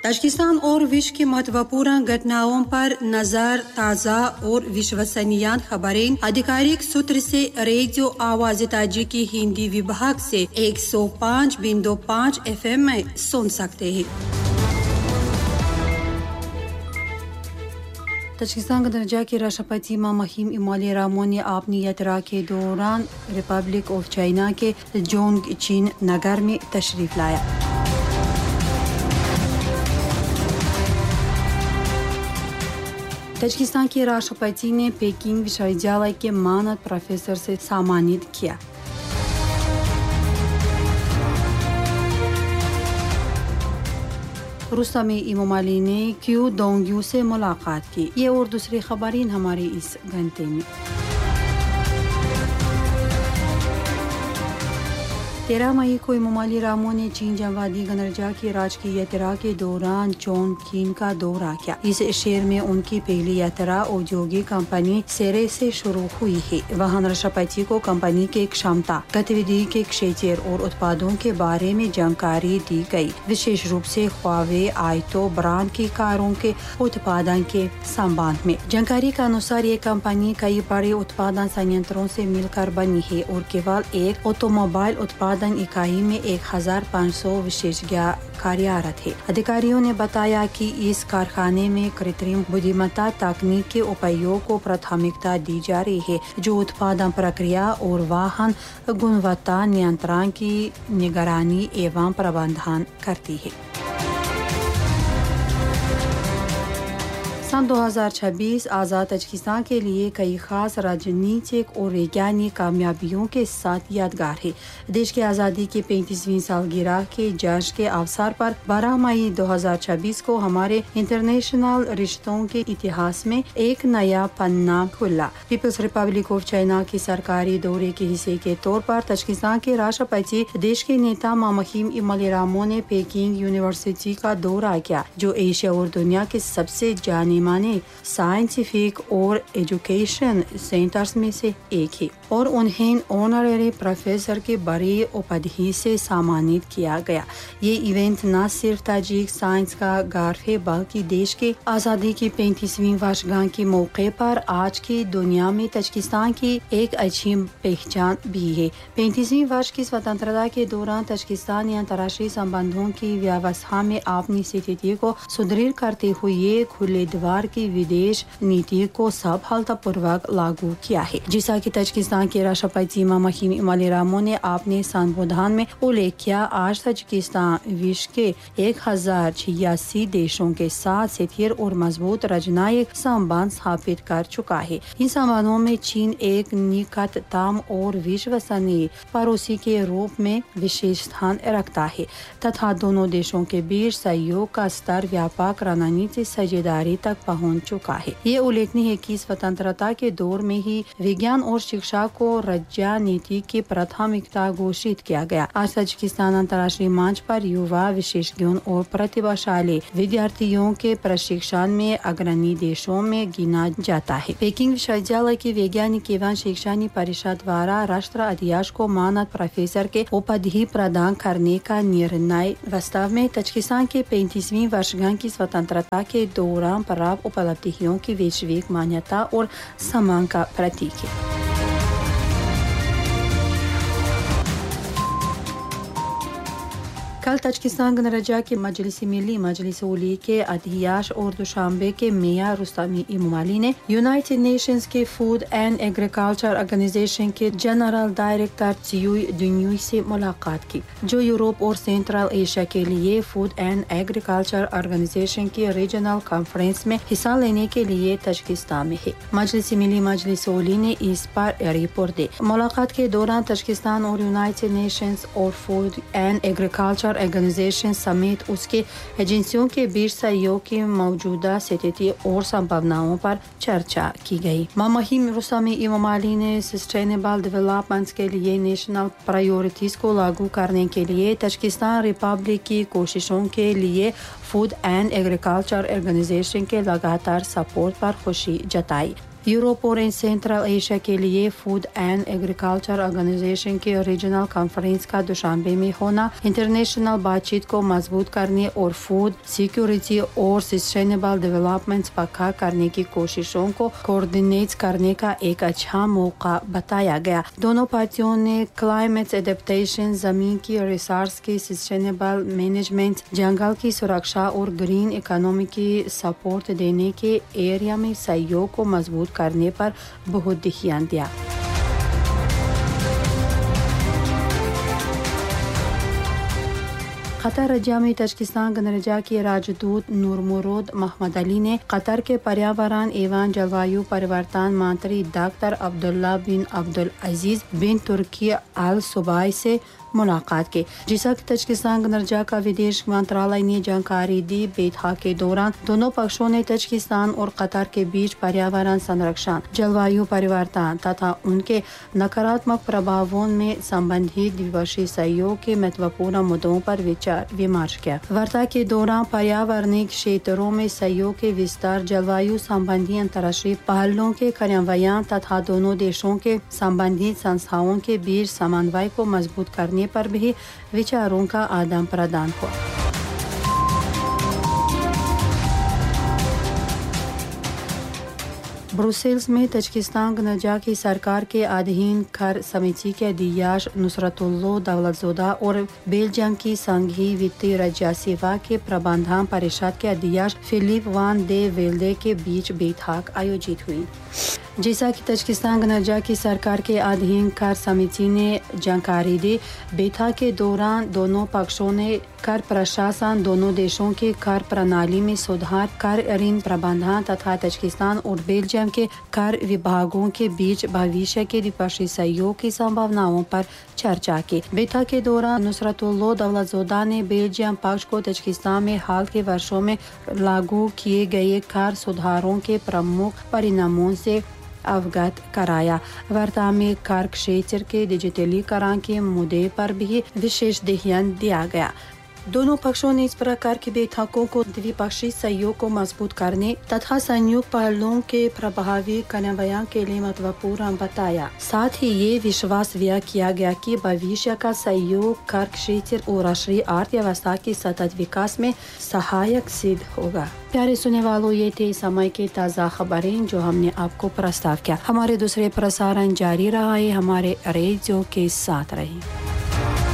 Tajikistan और विश्व की महत्वपूर्ण घटनाओं पर नजर। ताज़ा और विश्वसनीय खबरें आधिकारिक सूत्र से रेडियो आवाज़ ताजिक की हिंदी विभाग से 105.5 FM में सुन सकते हैं। ताजिकिस्तान का दर्जा के राष्ट्रपति मामाहिम इमाली रामो ने अपनी यात्रा के दौरान रिपब्लिक ऑफ चाइना के जोंगचिन नगर में तशरीफ लाया। ताजिकिस्तान के राष्ट्रपति ने पेकिंग विश्वविद्यालय के मानद प्रोफेसर से सम्मानित किया। रुस्तम इमाली ने क्यू दोंगयू से मुलाकात की। ये और दूसरी खबरें हमारे इस घंटे में। 13 मई को इमाली रामो ने चीन जमवादी गणराज्य की राजकीय यात्रा के दौरान चोंगकिन का दौरा किया। इस शहर में उनकी पहली यात्रा औद्योगिक कंपनी सेरे से शुरू हुई है। वहां राष्ट्रपति को कंपनी के क्षमता, गतिविधि के क्षेत्र और उत्पादों के बारे में जानकारी दी गई, विशेष रूप से ह्वावे आइटो ब्रांड की कारों के उत्पादन के संबंध में। जानकारी के अनुसार ये कंपनी कई बड़े उत्पादन संयंत्रों से मिलकर बनी है और केवल एक ऑटोमोबाइल उत्पादन इकाई में 1500 विशेषज्ञ कार्यरत है। अधिकारियों ने बताया कि इस कारखाने में कृत्रिम बुद्धिमत्ता तकनीक के उपयोग को प्राथमिकता दी जा रही है, जो उत्पादन प्रक्रिया और वाहन गुणवत्ता नियंत्रण की निगरानी एवं प्रबंधन करती है। सन 2026 आज़ाद ताजिकिस्तान के लिए कई खास राजनीतिक और वैज्ञानिक कामयाबियों के साथ यादगार है। देश की आज़ादी की 35वीं सालगिरह के जश्न के अवसर पर 12 मई 2026 को हमारे इंटरनेशनल रिश्तों के इतिहास में एक नया पन्ना खुला। पीपल्स रिपब्लिक ऑफ चाइना के सरकारी दौरे के हिस्से के तौर पर ताजिकिस्तान के राष्ट्रपति देश के नेता मामाहिम इमाली रामो ने पेकिंग यूनिवर्सिटी का दौरा किया, जो एशिया और दुनिया के सबसे जाने माने साइंटिफिक और एजुकेशन सेंटर्स में से एक है और उन्हें ऑनररी प्रोफेसर के बड़े उपाधि से सम्मानित किया गया। ये इवेंट न सिर्फ ताजिक साइंस का गर्व है, बल्कि देश के आज़ादी की 35वीं वर्षगांठ के मौके पर आज की दुनिया में ताजिकिस्तान की एक अच्छी पहचान भी है। 35वीं वर्ष की स्वतंत्रता के दौरान ताजिकिस्तान ने अंतर्राष्ट्रीय संबंधों की व्यवस्था में अपनी स्थिति को सुदृढ़ करते हुए खुले द्वार की विदेश नीति को सफलतापूर्वक लागू किया है, जैसा कि ताजिकिस्तान के राष्ट्रपति मामाहिम इमाली रामो ने अपने संबोधन में उल्लेख किया। आज ताजिकिस्तान विश्व के 1086 देशों के साथ स्थिर और मजबूत राजनयिक संबंध स्थापित कर चुका है। इन संबंधों में चीन एक निकटतम और विश्वसनीय पड़ोसी के रूप में विशेष स्थान रखता है तथा दोनों देशों के बीच सहयोग का स्तर व्यापक रणनीतिक साझेदारी तक पहुंच चुका है। ये उल्लेखनीय है कि स्वतंत्रता के दौर में ही विज्ञान और शिक्षा को राज्य नीति की प्राथमिकता घोषित किया गया। आज ताजिकिस्तान अंतर्राष्ट्रीय मंच पर युवा विशेषज्ञों और प्रतिभाशाली विद्यार्थियों के प्रशिक्षण में अग्रणी देशों में गिना जाता है। पेकिंग विश्वविद्यालय की वैज्ञानिक एवं शैक्षणिक परिषद द्वारा राष्ट्र अध्यक्ष को मानद प्रोफेसर के उपाधि प्रदान करने का निर्णय वास्तव में ताजिकिस्तान के 35वीं वर्षगांठ की स्वतंत्रता के दौरान प्राप्त उपलब्धियों की वैश्विक मान्यता और सम्मान का प्रतीक है। कल ताजिकिस्तान गणराज्य के मजलिस ओली के अध्यक्ष और दुशांबे के मेयर रुस्तम इमाली ने यूनाइटेड नेशंस के फूड एंड एग्रीकल्चर ऑर्गेनाइजेशन के जनरल डायरेक्टर चियुई दुन्युई से मुलाकात की, जो यूरोप और सेंट्रल एशिया के लिए फूड एंड एग्रीकल्चर ऑर्गेनाइजेशन की रीजनल कॉन्फ्रेंस में हिस्सा लेने के लिए ताजिकिस्तान में है। मजलिस ओली ने इस पर रिपोर्ट दी। मुलाकात के दौरान ताजिकिस्तान और यूनाइटेड नेशंस और फूड एंड एग्रीकल्चर ऑर्गेनाइजेशन समेत उसके एजेंसियों के बीच सहयोग की मौजूदा स्थिति और संभावनाओं पर चर्चा की गई। मामाहिम रुस्तम इमाली ने सस्टेनेबल डेवलपमेंट के लिए नेशनल प्रायोरिटीज को लागू करने के लिए ताजिकिस्तान रिपब्लिक की कोशिशों के लिए फूड एंड एग्रीकल्चर ऑर्गेनाइजेशन के लगातार सपोर्ट पर खुशी जताई। यूरोप और सेंट्रल एशिया के लिए फूड एंड एग्रीकल्चर ऑर्गेनाइजेशन के रीजनल कॉन्फ्रेंस का दुशांबे में होना इंटरनेशनल बातचीत को मजबूत करने और फूड सिक्योरिटी और सस्टेनेबल डेवलपमेंट पक्का करने की कोशिशों को कोऑर्डिनेट करने का एक अच्छा मौका बताया गया। दोनों पार्टियों ने क्लाइमेट एडेप्टेशन, जमीन की रिसोर्स की सस्टेनेबल मैनेजमेंट, जंगल की सुरक्षा और ग्रीन इकोनॉमी की सपोर्ट देने के एरिया में सहयोग को मजबूत करने पर बहुत ध्यान दिया। कतर रजा में तजाकिस्तान गणराज्य के राजदूत नूरमुराद मोहम्मद अली ने कतर के पर्यावरण एवं जलवायु परिवर्तन मंत्री डॉक्टर अब्दुल्ला बिन अब्दुल अजीज बिन तुर्की अल सुबाई से मुलाकात की, जिसका तजाकिस्तान गणराज्य का विदेश मंत्रालय ने जानकारी दी। बैठक के दौरान दोनों पक्षों ने तजाकिस्तान और कतर के बीच पर्यावरण संरक्षण, जलवायु परिवर्तन तथा उनके नकारात्मक प्रभावों में संबंधित द्विपक्षीय सहयोग के महत्वपूर्ण मुद्दों पर विचार विमर्श किया। वार्ता के दौरान पर्यावरणीय क्षेत्रों में सहयोग के विस्तार, जलवायु संबंधी अंतर्राष्ट्रीय पहलों के कार्यान्वयन तथा दोनों देशों के संबंधित संस्थाओं के बीच समन्वय को मजबूत करने पर भी विचारों का आदान प्रदान हुआ। ब्रुसेल्स में तजाकिस्तान गणराज्य की सरकार के अधीन कर समिति के अध्यक्ष नुसरतुल्लाह दौलतज़ोदा और बेल्जियम की संघीय वित्तीय राज्य सेवा के प्रबंधन परिषद के अध्यक्ष फिलिप वान दे वेल्डे के बीच बैठक आयोजित हुई। जैसा कि तजाकिस्तान गणराज्य की सरकार के अधीन कर समिति ने जानकारी दी, बैठक के दौरान दोनों पक्षों ने कर प्रशासन, दोनों देशों के कर प्रणाली में सुधार, कर ऋण प्रबंधन तथा तजाकिस्तान और बेल्जियम के कर विभागों के बीच भविष्य के द्विपक्षीय सहयोग की संभावनाओं पर चर्चा की। बैठक के दौरान नुसरतुल्लाह दौलतज़ोदा ने बेल्जियम पक्ष को तजाकिस्तान में हाल के वर्षों में लागू किए गए कर सुधारों के प्रमुख परिणामों से अवगत कराया। वार्ता में कर क्षेत्र के डिजिटलीकरण के मुद्दे पर भी विशेष ध्यान दिया गया। दोनों पक्षों ने इस प्रकार की बैठकों को द्विपक्षीय सहयोग को मजबूत करने तथा संयुक्त पहलों के प्रभावी कार्यान्वयन के लिए महत्वपूर्ण बताया। साथ ही ये विश्वास व्यक्त किया गया कि भविष्य का सहयोग कर क्षेत्र और राष्ट्रीय अर्थव्यवस्था के सतत विकास में सहायक सिद्ध होगा। प्यारे सुनने वालों, ये थे समय के ताज़ा खबरें जो हमने आपको प्रस्ताव किया। हमारे दूसरे प्रसारण जारी रहा है, हमारे रेडियो के साथ रहिए।